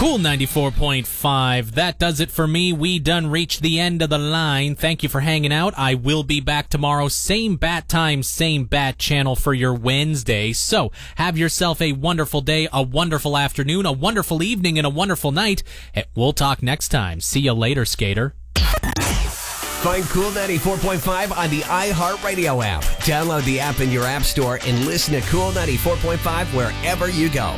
Cool 94.5. That does it for me. We done reached the end of the line. Thank you for hanging out. I will be back tomorrow. Same bat time, same bat channel for your Wednesday. So have yourself a wonderful day, a wonderful afternoon, a wonderful evening, and a wonderful night. We'll talk next time. See you later, skater. Find Cool 94.5 on the iHeartRadio app. Download the app in your app store and listen to Cool 94.5 wherever you go.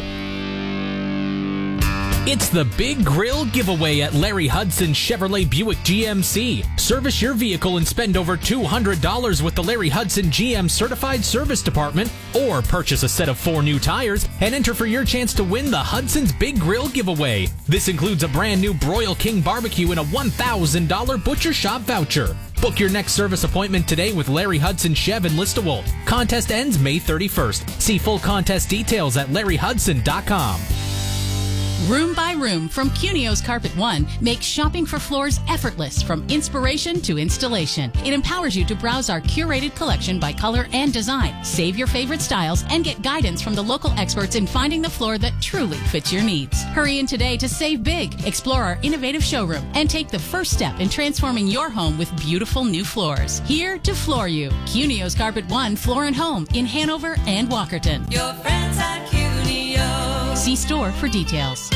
It's the Big Grill Giveaway at Larry Hudson Chevrolet Buick GMC. Service your vehicle and spend over $200 with the Larry Hudson GM Certified Service Department, or purchase a set of 4 new tires and enter for your chance to win the Hudson's Big Grill Giveaway. This includes a brand new Broil King barbecue and a $1,000 Butcher Shop voucher. Book your next service appointment today with Larry Hudson Chev in Listowel. Contest ends May 31st. See full contest details at LarryHudson.com. Room by Room from Cunio's Carpet One makes shopping for floors effortless from inspiration to installation. It empowers you to browse our curated collection by color and design, save your favorite styles, and get guidance from the local experts in finding the floor that truly fits your needs. Hurry in today to save big, explore our innovative showroom, and take the first step in transforming your home with beautiful new floors. Here to floor you. Cunio's Carpet One Floor and Home in Hanover and Walkerton. Your friends at Cunio. See store for details.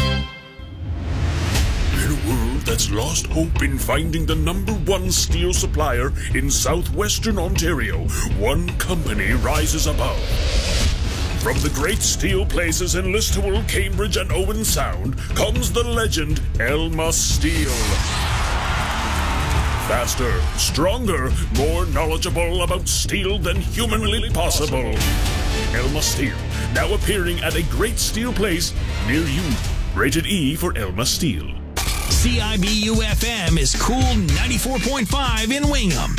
In a world that's lost hope in finding the #1 steel supplier in southwestern Ontario, one company rises above. From the great steel places in Listowel, Cambridge, and Owen Sound comes the legend Elma Steel. Faster, stronger, more knowledgeable about steel than humanly possible. Elma Steel, now appearing at a great steel place near you. Rated E for Elma Steel. CIBU-FM is Cool 94.5 in Wingham.